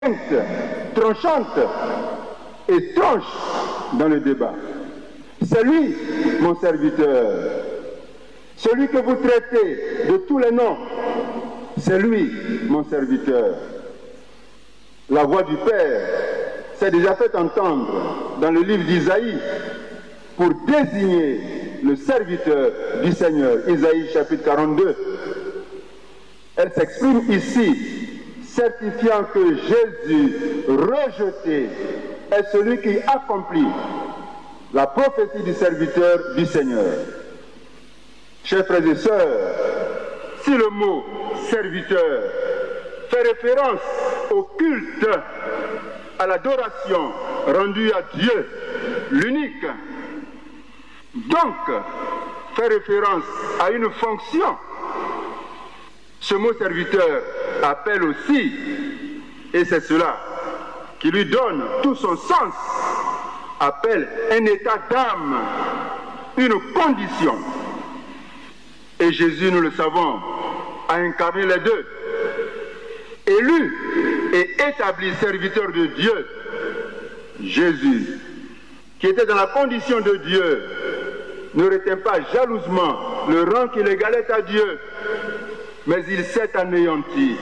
tranchante et tranche dans le débat. C'est lui, mon serviteur. Celui que vous traitez de tous les noms, c'est lui, mon serviteur. La voix du Père s'est déjà fait entendre dans le livre d'Isaïe pour désigner le serviteur du Seigneur. Isaïe chapitre 42. Elle s'exprime ici, certifiant que Jésus, rejeté, est celui qui accomplit la prophétie du serviteur du Seigneur. Chers frères et sœurs, si le mot serviteur fait référence au culte, à l'adoration rendue à Dieu, l'unique, donc fait référence à une fonction, ce mot serviteur appelle aussi, et c'est cela qui lui donne tout son sens, appelle un état d'âme, une condition. Et Jésus, nous le savons, a incarné les deux. Élu et établi serviteur de Dieu, Jésus, qui était dans la condition de Dieu, ne retint pas jalousement le rang qu'il égalait à Dieu, mais il s'est anéanti.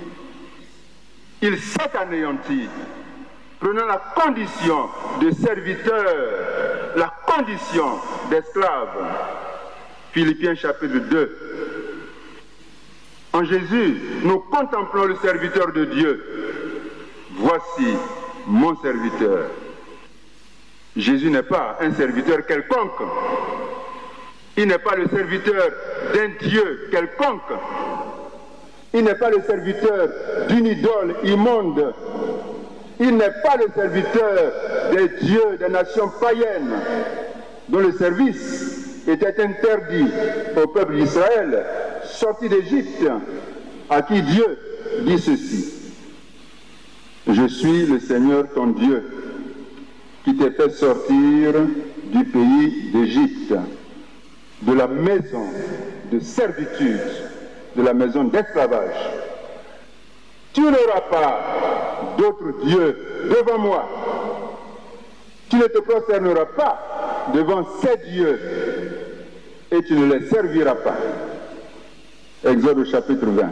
Il s'est anéanti, prenant la condition de serviteur, la condition d'esclave. Philippiens chapitre 2. En Jésus, nous contemplons le serviteur de Dieu. Voici mon serviteur. Jésus n'est pas un serviteur quelconque. Il n'est pas le serviteur d'un Dieu quelconque. Il n'est pas le serviteur d'une idole immonde. Il n'est pas le serviteur des dieux des nations païennes dont le service était interdit au peuple d'Israël sorti d'Égypte, à qui Dieu dit ceci: je suis le Seigneur ton Dieu qui t'ai fait sortir du pays d'Égypte, de la maison de servitude, de la maison d'esclavage. Tu n'auras pas d'autre Dieu devant moi. Tu ne te prosterneras pas devant ces dieux et tu ne les serviras pas. Exode chapitre 20.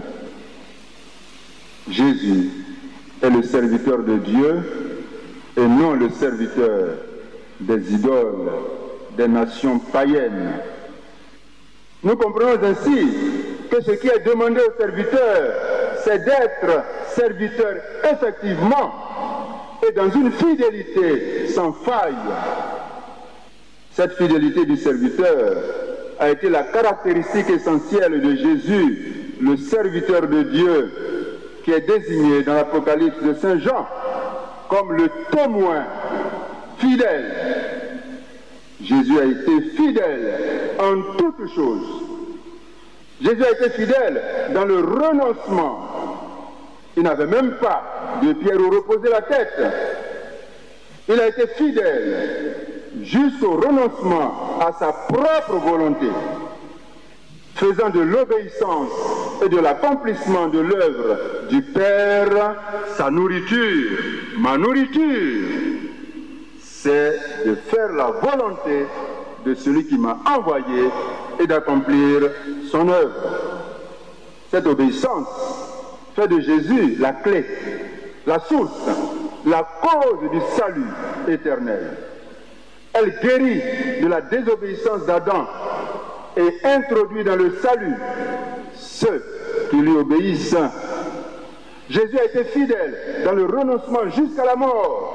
Jésus est le serviteur de Dieu et non le serviteur des idoles, des nations païennes. Nous comprenons ainsi que ce qui est demandé au serviteur, c'est d'être serviteur effectivement et dans une fidélité sans faille. Cette fidélité du serviteur a été la caractéristique essentielle de Jésus, le serviteur de Dieu, qui est désigné dans l'Apocalypse de Saint Jean comme le témoin fidèle. Jésus a été fidèle en toutes choses. Jésus a été fidèle dans le renoncement. Il n'avait même pas de pierre où reposer la tête. Il a été fidèle jusqu'au renoncement à sa propre volonté, faisant de l'obéissance et de l'accomplissement de l'œuvre du Père sa nourriture. Ma nourriture, c'est de faire la volonté de celui qui m'a envoyé et d'accomplir son œuvre. Cette obéissance fait de Jésus la clé, la source, la cause du salut éternel. Elle guérit de la désobéissance d'Adam et introduit dans le salut ceux qui lui obéissent. Jésus a été fidèle dans le renoncement jusqu'à la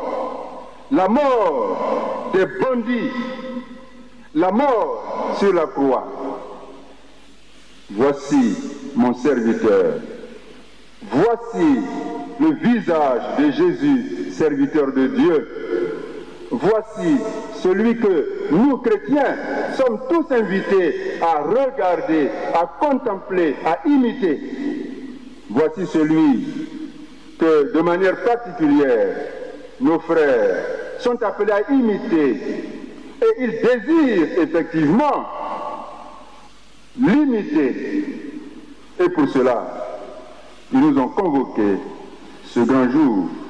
mort des bandits, la mort sur la croix. Voici mon serviteur. Voici le visage de Jésus, serviteur de Dieu. Voici celui que nous, chrétiens, sommes tous invités à regarder, à contempler, à imiter. Voici celui que, de manière particulière, nos frères sont appelés à imiter. Et ils désirent effectivement l'imiter. Et pour cela, ils nous ont convoqués ce grand jour